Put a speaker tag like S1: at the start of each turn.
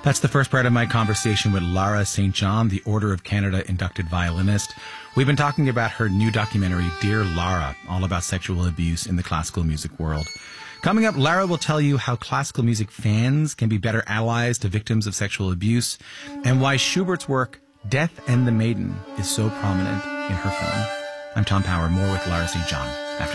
S1: That's the first part of my conversation with Lara St. John, the Order of Canada inducted violinist. We've been talking about her new documentary, Dear Lara, all about sexual abuse in the classical music world. Coming up, Lara will tell you how classical music fans can be better allies to victims of sexual abuse and why Schubert's work, Death and the Maiden, is so prominent in her film. I'm Tom Power, more with Lara St. John after